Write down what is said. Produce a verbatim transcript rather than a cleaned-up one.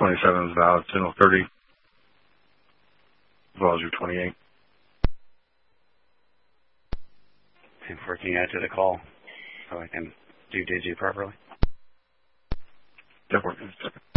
twenty-seven is valid, ten oh thirty, as well as your twenty-eight. I'm working out to the call so I can do Digi properly. That works in a second.